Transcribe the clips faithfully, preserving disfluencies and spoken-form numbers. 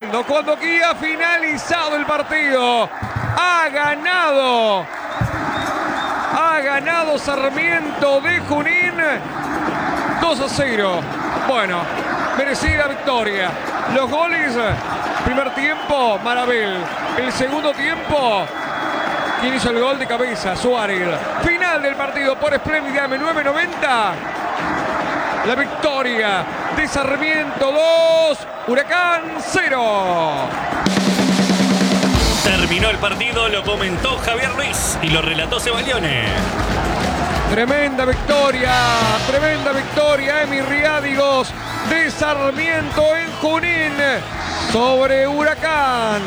tremendo. Cuando aquí ha finalizado el partido, ha ganado, ha ganado Sarmiento de Junín dos a cero. Bueno, merecida victoria. Los goles, primer tiempo, Marabel. El segundo tiempo, ¿quién hizo el gol de cabeza? Suárez. Final del partido por Espléndida nueve noventa. La victoria de Sarmiento dos, Huracán cero. Terminó el partido, lo comentó Javier Ruiz y lo relató Sebalione. Tremenda victoria, tremenda victoria, Emi Riádigos de Sarmiento en Junín sobre Huracán.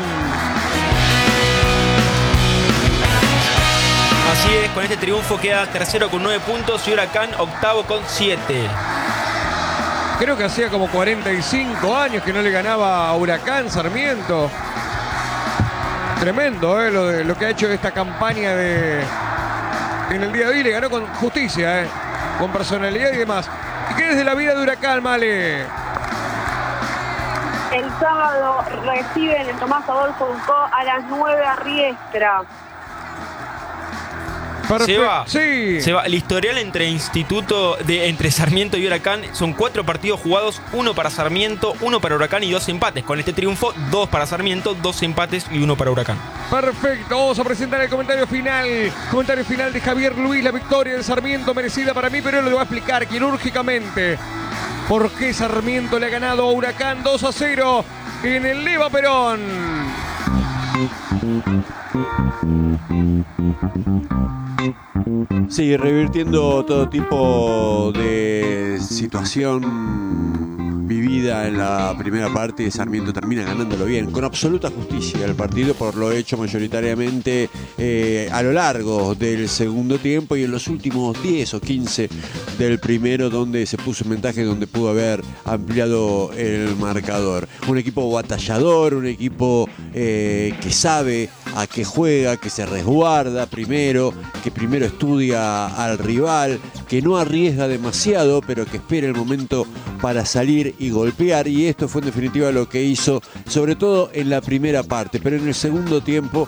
Así es, con este triunfo queda tercero con nueve puntos y Huracán octavo con siete. Creo que hacía como cuarenta y cinco años que no le ganaba a Huracán Sarmiento. Tremendo, ¿eh? lo, de, lo que ha hecho esta campaña de en el día de hoy. Le ganó con justicia, ¿eh? Con personalidad y demás. ¿Y qué es de la vida de Huracán, Male? El sábado reciben el Tomás Adolfo Ducó a las nueve a Riestra. Seba, sí. Seba, el historial entre Instituto de entre Sarmiento y Huracán son cuatro partidos jugados, uno para Sarmiento, uno para Huracán y dos empates. Con este triunfo, dos para Sarmiento, dos empates y uno para Huracán. Perfecto, vamos a presentar el comentario final. Comentario final de Javier Luis, la victoria de Sarmiento merecida para mí, pero él lo va a explicar quirúrgicamente por qué Sarmiento le ha ganado a Huracán dos a cero en el Leva Perón. Sí, revirtiendo todo tipo de situación vivida en la primera parte, Sarmiento termina ganándolo bien, con absoluta justicia el partido por lo hecho mayoritariamente eh, a lo largo del segundo tiempo y en los últimos diez o quince del primero, donde se puso en ventaja y donde pudo haber ampliado el marcador. Un equipo batallador, un equipo eh, que sabe a qué juega, que se resguarda primero, que primero estudia al rival, que no arriesga demasiado, pero que espera el momento para salir y golpear, y esto fue en definitiva lo que hizo, sobre todo en la primera parte, pero en el segundo tiempo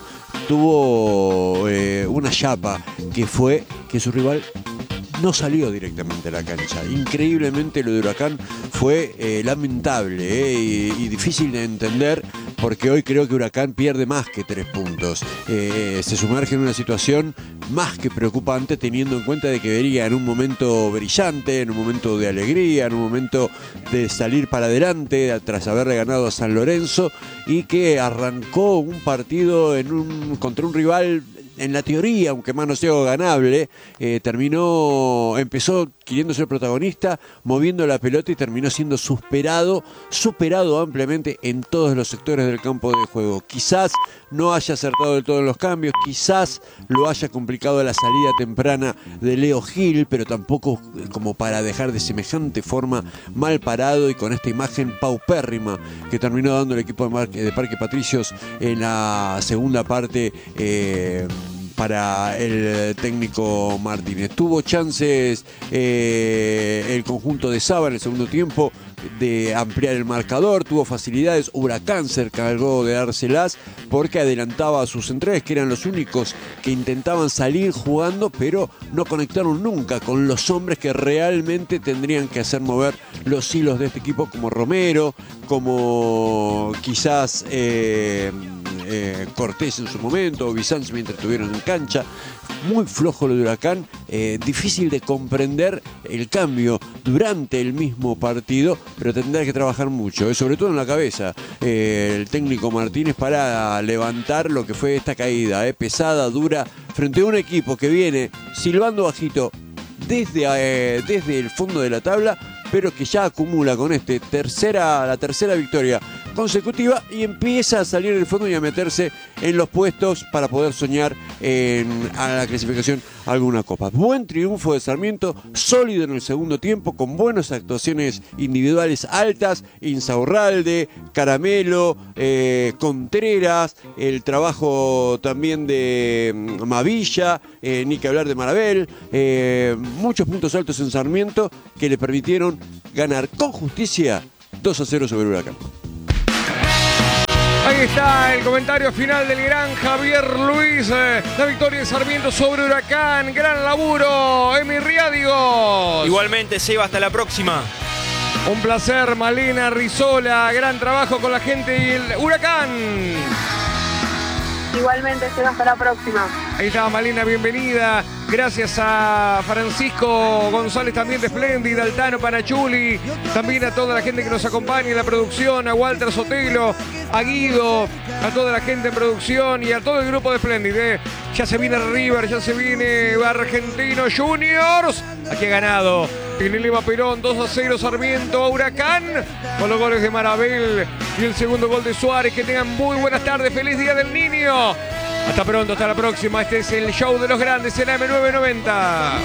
tuvo eh, una chapa, que fue que su rival no salió directamente a la cancha. Increíblemente lo de Huracán fue eh, lamentable eh, y, y difícil de entender, porque hoy creo que Huracán pierde más que tres puntos. Eh, se sumerge en una situación más que preocupante, teniendo en cuenta de que vería en un momento brillante, en un momento de alegría, en un momento de salir para adelante tras haberle ganado a San Lorenzo, y que arrancó un partido en un, contra un rival en la teoría, aunque más no sea ganable, eh, terminó, empezó queriendo ser protagonista, moviendo la pelota y terminó siendo superado, superado ampliamente en todos los sectores del campo de juego. Quizás no haya acertado del todo en los cambios, quizás lo haya complicado la salida temprana de Leo Gil, pero tampoco como para dejar de semejante forma mal parado y con esta imagen paupérrima que terminó dando el equipo de, Mar- de Parque Patricios en la segunda parte eh, para el técnico Martínez. Tuvo chances eh, el conjunto de Saba en el segundo tiempo de ampliar el marcador, tuvo facilidades. Huracán se encargó de dárselas porque adelantaba a sus centrales, que eran los únicos que intentaban salir jugando, pero no conectaron nunca con los hombres que realmente tendrían que hacer mover los hilos de este equipo, como Romero, como quizás eh, eh, Cortés en su momento, o Bizanz mientras estuvieron en cancha. Muy flojo lo de Huracán, eh, difícil de comprender el cambio durante el mismo partido, pero tendrá que trabajar mucho, eh, sobre todo en la cabeza, eh, el técnico Martínez, para levantar lo que fue esta caída, eh, pesada, dura, frente a un equipo que viene silbando bajito desde, eh, desde el fondo de la tabla, pero que ya acumula con este tercera, la tercera victoria consecutiva y empieza a salir del fondo y a meterse en los puestos para poder soñar en, a la clasificación a alguna copa. Buen triunfo de Sarmiento, sólido en el segundo tiempo, con buenas actuaciones individuales altas, Insaurralde, Caramelo, eh, Contreras, el trabajo también de Mavilla, eh, ni que hablar de Marabel, eh, muchos puntos altos en Sarmiento que le permitieron ganar con justicia dos a cero sobre Huracán. Ahí está el comentario final del gran Javier Luis. Eh, la victoria de Sarmiento sobre Huracán. Gran laburo, Emi Riadigos. Igualmente, Seba, hasta la próxima. Un placer, Malena Rizola. Gran trabajo con la gente y el Huracán. Igualmente, se va hasta la próxima. Ahí está Malena, bienvenida. Gracias a Francisco González también de Splendid, al Tano Panachuli, también a toda la gente que nos acompaña en la producción, a Walter Sotelo, a Guido, a toda la gente en producción y a todo el grupo de Splendid. ¿eh? Ya se viene River, ya se viene Argentino Juniors. Aquí ha ganado en el Eva Perón dos a cero Sarmiento a Huracán con los goles de Marabel y el segundo gol de Suárez. Que tengan muy buenas tardes, feliz Día del Niño. Hasta pronto, hasta la próxima. Este es el show de los grandes en A M nueve noventa.